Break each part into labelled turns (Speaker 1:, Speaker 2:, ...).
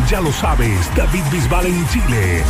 Speaker 1: Ya lo sabes, David Bisbal en Chile.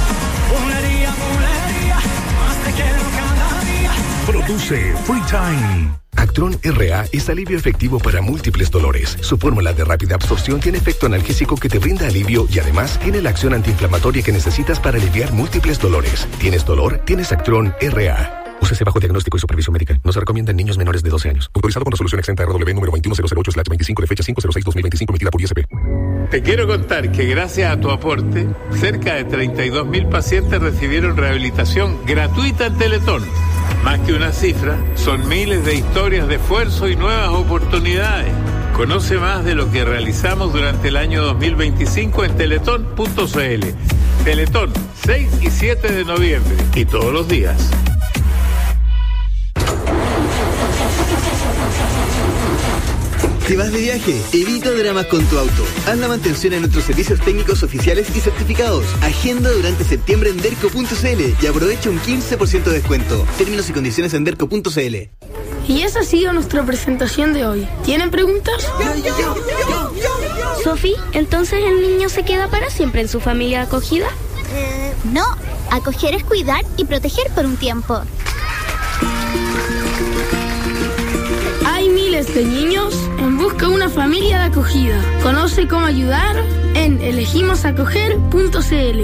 Speaker 2: Más te quiero cada día.
Speaker 1: Produce Free Time.
Speaker 3: Actron RA es alivio efectivo para múltiples dolores. Su fórmula de rápida absorción tiene efecto analgésico que te brinda alivio y además tiene la acción antiinflamatoria que necesitas para aliviar múltiples dolores. ¿Tienes dolor? Tienes Actron RA. Úsese bajo diagnóstico y supervisión médica. No se recomienda en niños menores de 12 años. Autorizado con resolución exenta RW número 21008/25 de fecha 5/06/2025 emitida por ISP.
Speaker 4: Te quiero contar que gracias a tu aporte, cerca de 32.000 pacientes recibieron rehabilitación gratuita en Teletón. Más que una cifra, son miles de historias de esfuerzo y nuevas oportunidades. Conoce más de lo que realizamos durante el año 2025 en teletón.cl. Teletón, 6 y 7 de noviembre y todos los días.
Speaker 5: ¿Te vas de viaje? Evita dramas con tu auto. Haz la mantención en nuestros servicios técnicos oficiales y certificados. Agenda durante septiembre en derco.cl y aprovecha un 15% de descuento. Términos y condiciones en derco.cl.
Speaker 6: Y esa ha sido nuestra presentación de hoy. ¿Tienen preguntas?
Speaker 7: Sofi, ¿entonces el niño se queda para siempre en su familia acogida?
Speaker 8: No, acoger es cuidar y proteger por un tiempo.
Speaker 6: Hay miles de niños en busca de una familia de acogida. Conoce cómo ayudar en elegimosacoger.cl.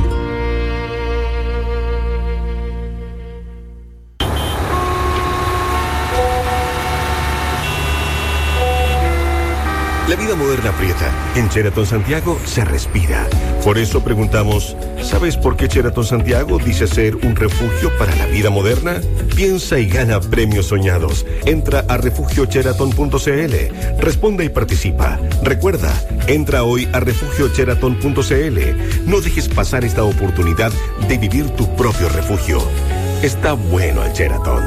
Speaker 9: La vida moderna aprieta. En Sheraton Santiago se respira. Por eso preguntamos, ¿sabes por qué Sheraton Santiago dice ser un refugio para la vida moderna? Piensa y gana premios soñados. Entra a refugiosheraton.cl. Responde y participa. Recuerda, entra hoy a refugiosheraton.cl. No dejes pasar esta oportunidad de vivir tu propio refugio. Está bueno el Sheraton.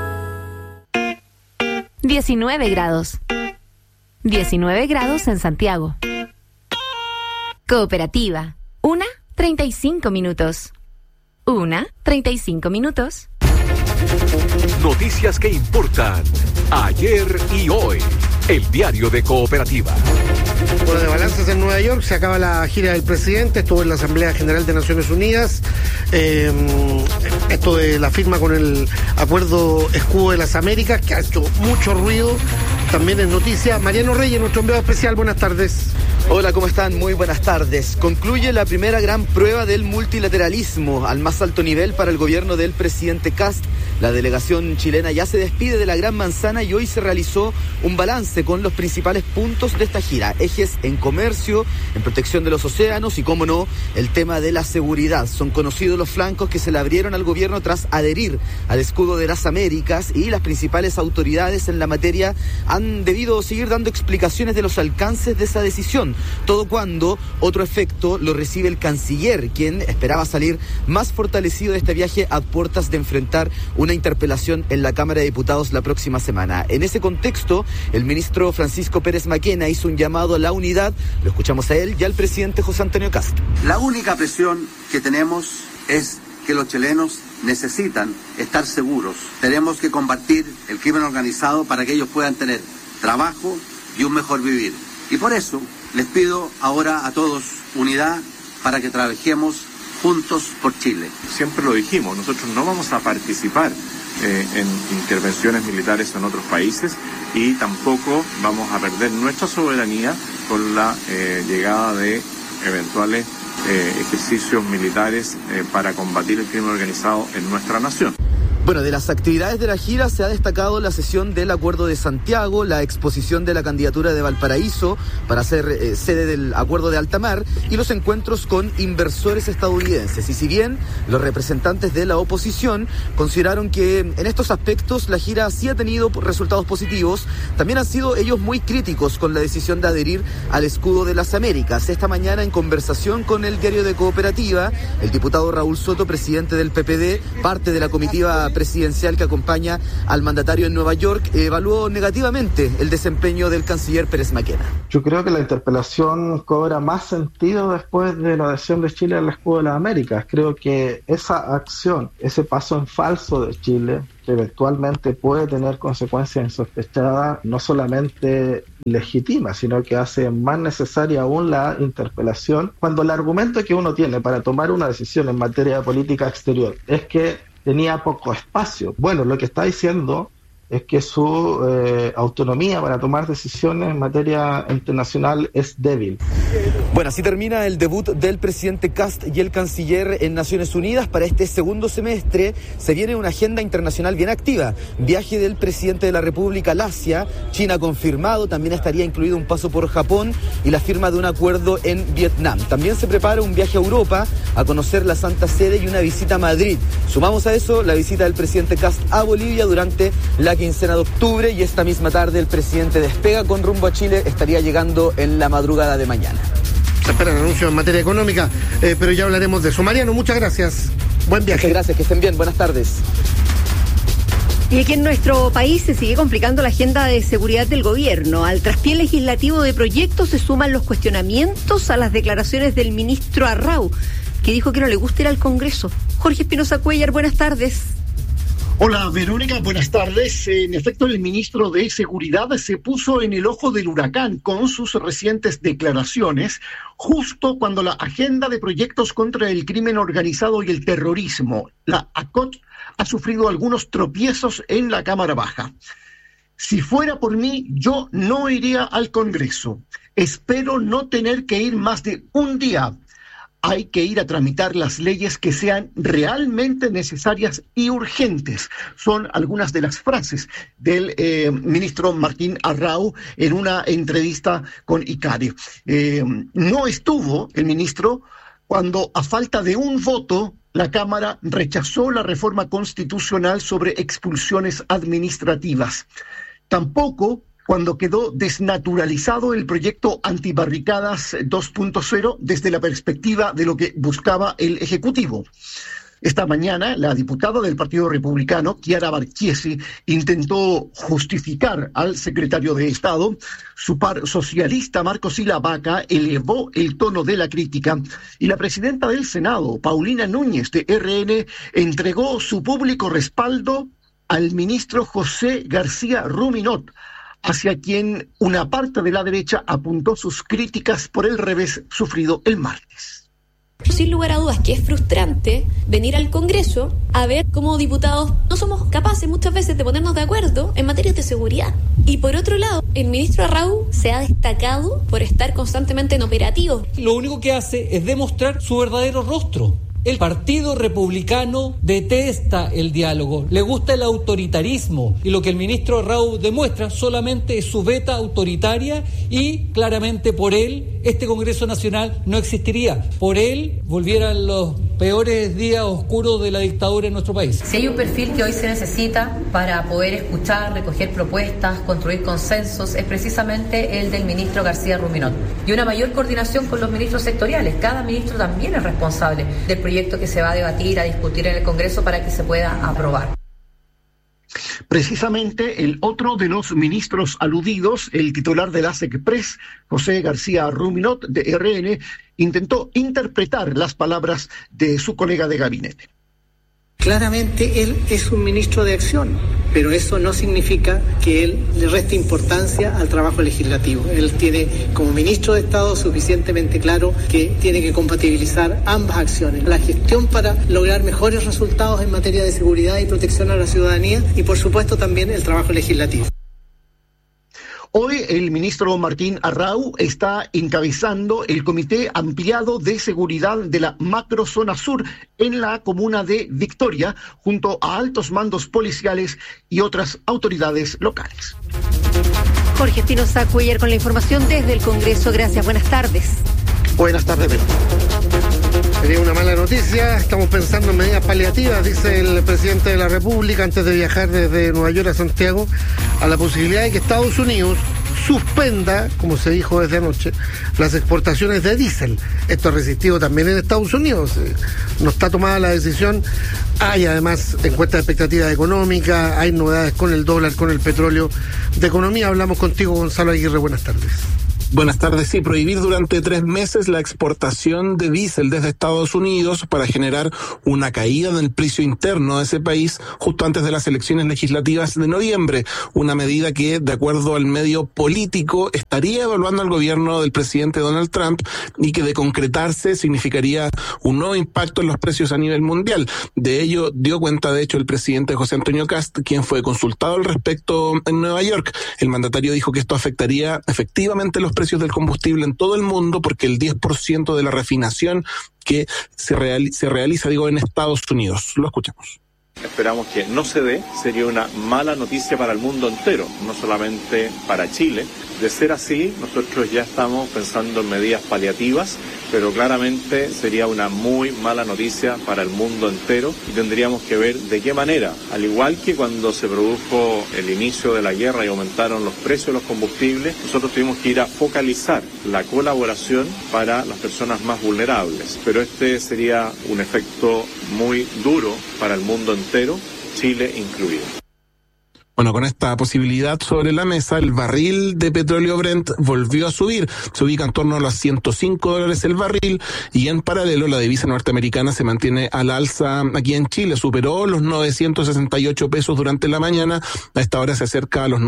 Speaker 10: 19 grados. 19 grados en Santiago. Cooperativa. 1:35 minutos. 1:35 minutos.
Speaker 1: Noticias que importan. Ayer y hoy. El diario de Cooperativa.
Speaker 11: Bueno, de balances en Nueva York, se acaba la gira del presidente, estuvo en la Asamblea General de Naciones Unidas, esto de la firma con el acuerdo Escudo de las Américas, que ha hecho mucho ruido, también es noticia. Mariano Reyes, nuestro enviado especial, buenas tardes.
Speaker 12: Hola, ¿cómo están? Muy buenas tardes. Concluye la primera gran prueba del multilateralismo al más alto nivel para el gobierno del presidente Kast. La delegación chilena ya se despide de la Gran Manzana y hoy se realizó un balance con los principales puntos de esta gira. Ejes en comercio, en protección de los océanos y, cómo no, el tema de la seguridad. Son conocidos los flancos que se le abrieron al gobierno tras adherir al Escudo de las Américas, y las principales autoridades en la materia han debido seguir dando explicaciones de los alcances de esa decisión. Todo cuando otro efecto lo recibe el canciller, quien esperaba salir más fortalecido de este viaje a puertas de enfrentar una interpelación en la Cámara de Diputados la próxima semana. En ese contexto, el ministro Francisco Pérez Maquena hizo un llamado a la unidad. Lo escuchamos a él y al presidente José Antonio Kast.
Speaker 13: La única presión que tenemos es que los chilenos necesitan estar seguros. Tenemos que combatir el crimen organizado para que ellos puedan tener trabajo y un mejor vivir. Y por eso les pido ahora a todos unidad para que trabajemos juntos por Chile.
Speaker 14: Siempre lo dijimos, nosotros no vamos a participar en intervenciones militares en otros países y tampoco vamos a perder nuestra soberanía con la llegada de eventuales ejercicios militares para combatir el crimen organizado en nuestra nación.
Speaker 12: Bueno, de las actividades de la gira se ha destacado la sesión del Acuerdo de Santiago, la exposición de la candidatura de Valparaíso para ser sede del Acuerdo de Altamar y los encuentros con inversores estadounidenses. Y si bien los representantes de la oposición consideraron que en estos aspectos la gira sí ha tenido resultados positivos, también han sido ellos muy críticos con la decisión de adherir al Escudo de las Américas. Esta mañana, en conversación con el diario de Cooperativa, el diputado Raúl Soto, presidente del PPD, parte de la comitiva presidencial que acompaña al mandatario en Nueva York, evaluó negativamente el desempeño del canciller Pérez Maquena.
Speaker 15: Yo creo que la interpelación cobra más sentido después de la adhesión de Chile al Escudo de las Américas. Creo que esa acción, ese paso en falso de Chile, que eventualmente puede tener consecuencias insospechadas, no solamente legitima, sino que hace más necesaria aún la interpelación, cuando el argumento que uno tiene para tomar una decisión en materia de política exterior es que tenía poco espacio. Bueno, lo que está diciendo es que su autonomía para tomar decisiones en materia internacional es débil.
Speaker 12: Bueno, así termina el debut del presidente Kast y el canciller en Naciones Unidas. Para este segundo semestre se viene una agenda internacional bien activa. Viaje del presidente de la República al Asia, China confirmado, también estaría incluido un paso por Japón y la firma de un acuerdo en Vietnam. También se prepara un viaje a Europa a conocer la Santa Sede y una visita a Madrid. Sumamos a eso la visita del presidente Kast a Bolivia durante la quincena de octubre, y esta misma tarde el presidente despega con rumbo a Chile, estaría llegando en la madrugada de mañana.
Speaker 11: Se esperan anuncios en materia económica, pero ya hablaremos de eso. Mariano, muchas gracias. Buen viaje.
Speaker 12: Muchas gracias, que estén bien. Buenas tardes.
Speaker 16: Y aquí en nuestro país se sigue complicando la agenda de seguridad del gobierno. Al traspié legislativo de proyectos se suman los cuestionamientos a las declaraciones del ministro Arrau, que dijo que no le gusta ir al Congreso. Jorge Espinosa Cuellar, buenas tardes.
Speaker 17: Hola Verónica, buenas tardes. En efecto, el ministro de Seguridad se puso en el ojo del huracán con sus recientes declaraciones, justo cuando la agenda de proyectos contra el crimen organizado y el terrorismo, la ACOT, ha sufrido algunos tropiezos en la Cámara Baja. Si fuera por mí, yo no iría al Congreso. Espero no tener que ir más de un día. Hay que ir a tramitar las leyes que sean realmente necesarias y urgentes. Son algunas de las frases del ministro Martín Arrau en una entrevista con ICARE. No estuvo el ministro cuando, a falta de un voto, la Cámara rechazó la reforma constitucional sobre expulsiones administrativas. Tampoco cuando quedó desnaturalizado el proyecto Antibarricadas 2.0 desde la perspectiva de lo que buscaba el Ejecutivo. Esta mañana, la diputada del Partido Republicano, Chiara Barchiesi, intentó justificar al secretario de Estado. Su par socialista, Marco Sila Vaca, elevó el tono de la crítica, y la presidenta del Senado, Paulina Núñez, de RN, entregó su público respaldo al ministro José García Ruminot, hacia quien una parte de la derecha apuntó sus críticas por el revés sufrido el martes.
Speaker 18: Sin lugar a dudas que es frustrante venir al Congreso a ver cómo diputados no somos capaces muchas veces de ponernos de acuerdo en materias de seguridad. Y por otro lado, el ministro Arrau se ha destacado por estar constantemente en operativo.
Speaker 19: Lo único que hace es demostrar su verdadero rostro. El Partido Republicano detesta el diálogo, le gusta el autoritarismo, y lo que el ministro Arrau demuestra solamente es su veta autoritaria, y claramente por él este Congreso Nacional no existiría. Por él volvieran los peores días oscuros de la dictadura en nuestro país.
Speaker 20: Si hay un perfil que hoy se necesita para poder escuchar, recoger propuestas, construir consensos, es precisamente el del ministro García Ruminot. Y una mayor coordinación con los ministros sectoriales. Cada ministro también es responsable del proyecto que se va a debatir, a discutir en el Congreso para que se pueda aprobar.
Speaker 17: Precisamente el otro de los ministros aludidos, el titular de la SECPRES, José García Ruminot, de RN, intentó interpretar las palabras de su colega de gabinete.
Speaker 21: Claramente él es un ministro de acción, pero eso no significa que él le reste importancia al trabajo legislativo. Él tiene, como ministro de Estado, suficientemente claro que tiene que compatibilizar ambas acciones. La gestión para lograr mejores resultados en materia de seguridad y protección a la ciudadanía, y por supuesto también el trabajo legislativo.
Speaker 17: Hoy el ministro Martín Arrau está encabezando el Comité Ampliado de Seguridad de la Macrozona Sur en la comuna de Victoria, junto a altos mandos policiales y otras autoridades locales.
Speaker 16: Jorge Espinosa Cuellar con la información desde el Congreso. Gracias, buenas tardes.
Speaker 17: Buenas tardes, Verónica.
Speaker 11: Tenía una mala noticia, estamos pensando en medidas paliativas, dice el presidente de la República antes de viajar desde Nueva York a Santiago, a la posibilidad de que Estados Unidos suspenda, como se dijo desde anoche, las exportaciones de diésel. Esto ha resistido también en Estados Unidos. No está tomada la decisión. Hay además encuestas de expectativa económica, hay novedades con el dólar, con el petróleo. De economía hablamos contigo, Gonzalo Aguirre. Buenas tardes.
Speaker 2: Buenas tardes. Sí, prohibir durante 3 meses la exportación de diésel desde Estados Unidos para generar una caída en el precio interno de ese país justo antes de las elecciones legislativas de noviembre. Una medida que, de acuerdo al medio político, estaría evaluando al gobierno del presidente Donald Trump y que, de concretarse, significaría un nuevo impacto en los precios a nivel mundial. De ello dio cuenta, de hecho, el presidente José Antonio Kast, quien fue consultado al respecto en Nueva York. El mandatario dijo que esto afectaría efectivamente los precios del combustible en todo el mundo porque el 10% de la refinación que se realiza en Estados Unidos. Lo escuchamos.
Speaker 14: Esperamos que no se dé, sería una mala noticia para el mundo entero, no solamente para Chile. De ser así, nosotros ya estamos pensando en medidas paliativas, pero claramente sería una muy mala noticia para el mundo entero y tendríamos que ver de qué manera, al igual que cuando se produjo el inicio de la guerra y aumentaron los precios de los combustibles, nosotros tuvimos que ir a focalizar la colaboración para las personas más vulnerables, pero este sería un efecto muy duro para el mundo entero, Chile incluido.
Speaker 2: Bueno, con esta posibilidad sobre la mesa, el barril de petróleo Brent volvió a subir. Se ubica en torno a los $105 el barril y en paralelo la divisa norteamericana se mantiene al alza aquí en Chile. Superó los 968 pesos durante la mañana. A esta hora se acerca a los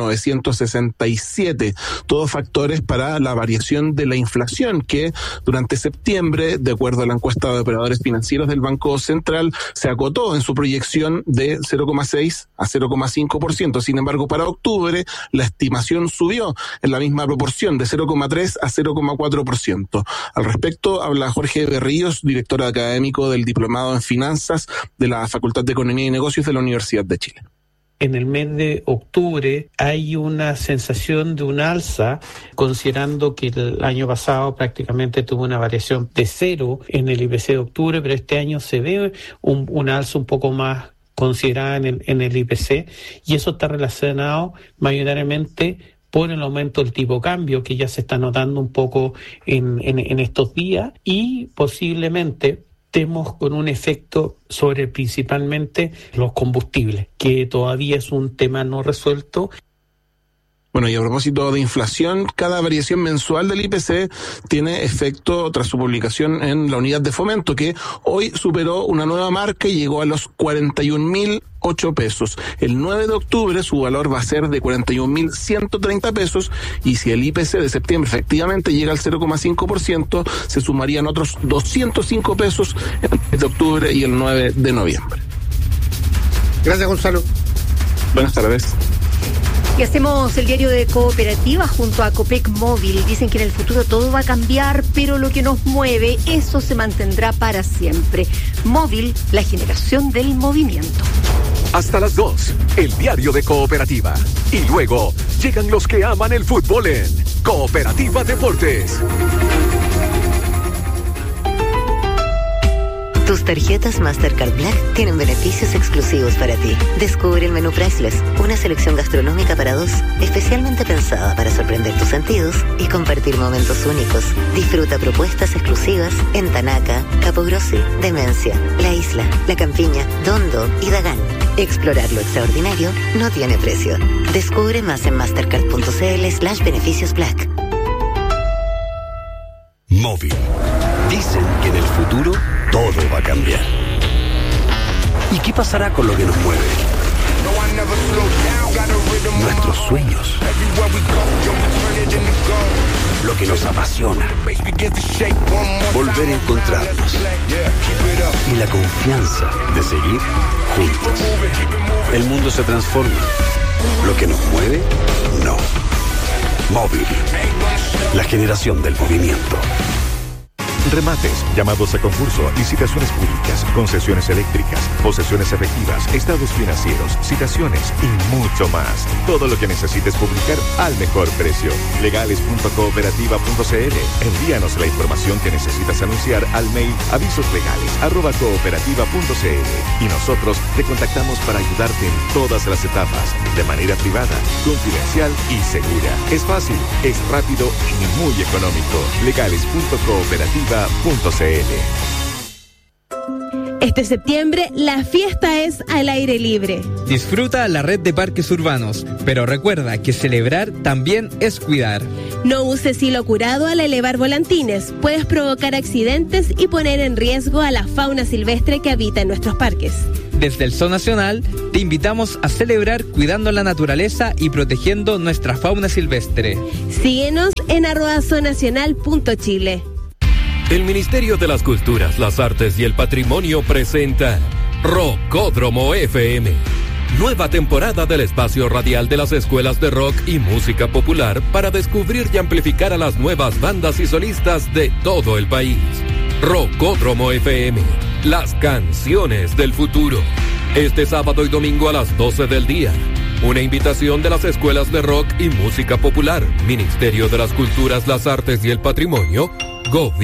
Speaker 2: 967. Todos factores para la variación de la inflación que durante septiembre, de acuerdo a la encuesta de operadores financieros del Banco Central, se acotó en su proyección de 0,6 a 0,5%. Sin embargo, para octubre la estimación subió en la misma proporción, de 0,3 a 0,4%. Al respecto habla Jorge Berríos, director académico del Diplomado en Finanzas de la Facultad de Economía y Negocios de la Universidad de Chile.
Speaker 22: En el mes de octubre hay una sensación de un alza, considerando que el año pasado prácticamente tuvo una variación de 0 en el IPC de octubre, pero este año se ve un alza un poco más considerada en el IPC, y eso está relacionado mayoritariamente por el aumento del tipo de cambio que ya se está notando un poco en estos días, y posiblemente estemos con un efecto sobre principalmente los combustibles, que todavía es un tema no resuelto.
Speaker 2: Bueno, y a propósito de inflación, cada variación mensual del IPC tiene efecto tras su publicación en la unidad de fomento, que hoy superó una nueva marca y llegó a los 41.008 pesos. El 9 de octubre su valor va a ser de 41.130 pesos y si el IPC de septiembre efectivamente llega al 0,5%, se sumarían otros 205 pesos en el mes de octubre y el 9 de noviembre.
Speaker 11: Gracias, Gonzalo.
Speaker 2: Buenas tardes.
Speaker 16: Y hacemos el diario de Cooperativa junto a Copec Móvil. Dicen que en el futuro todo va a cambiar, pero lo que nos mueve, eso se mantendrá para siempre. Móvil, la generación del movimiento.
Speaker 1: Hasta las 2, el diario de Cooperativa. Y luego llegan los que aman el fútbol en Cooperativa Deportes.
Speaker 23: Tus tarjetas Mastercard Black tienen beneficios exclusivos para ti. Descubre el menú Priceless, una selección gastronómica para dos, especialmente pensada para sorprender tus sentidos y compartir momentos únicos. Disfruta propuestas exclusivas en Tanaca, Capo Grossi, Demencia, La Isla, La Campiña, Dondo y Dagán. Explorar lo extraordinario no tiene precio. Descubre más en mastercard.cl/beneficios Black.
Speaker 24: Móvil. Dicen que en el futuro todo va a cambiar. ¿Y qué pasará con lo que nos mueve? Nuestros sueños. Lo que nos apasiona. Volver a encontrarnos. Y la confianza de seguir juntos. El mundo se transforma. Lo que nos mueve, no. Móvil. La generación del movimiento.
Speaker 9: remates, llamados a concurso, licitaciones públicas, concesiones eléctricas, posesiones efectivas, estados financieros, citaciones y mucho más. Todo lo que necesites publicar al mejor precio. Legales.cooperativa.cl. Envíanos la información que necesitas anunciar al mail avisoslegales@cooperativa.cl y nosotros te contactamos para ayudarte en todas las etapas, de manera privada, confidencial y segura. Es fácil, es rápido y muy económico. Legales.cooperativa.cl.
Speaker 3: Este septiembre, la fiesta es al aire libre.
Speaker 4: Disfruta la red de parques urbanos, pero recuerda que celebrar también es cuidar.
Speaker 3: No uses hilo curado al elevar volantines. Puedes provocar accidentes y poner en riesgo a la fauna silvestre que habita en nuestros parques.
Speaker 4: Desde el Zoo Nacional, te invitamos a celebrar cuidando la naturaleza y protegiendo nuestra fauna silvestre.
Speaker 3: Síguenos en @zonacional.chile.
Speaker 5: El Ministerio de las Culturas, las Artes y el Patrimonio presenta Rockódromo FM. Nueva temporada del espacio radial de las escuelas de rock y música popular para descubrir y amplificar a las nuevas bandas y solistas de todo el país. Rockódromo FM, las canciones del futuro. Este sábado y domingo a las 12 del día. Una invitación de las escuelas de rock y música popular, Ministerio de las Culturas, las Artes y el Patrimonio, Gobierno.